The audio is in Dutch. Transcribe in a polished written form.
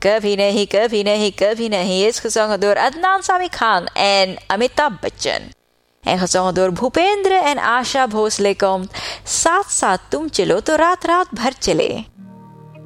Kabhi Nahi, Kabhi Nahi, Kabhi Nahi is gezongen door Adnan Sami Khan en Amitabh Bachchan. En gezongen door Bhupendra en Asha Bhosle komt Saath Saath Tum Chalo To Raat Raat Bhar Chale.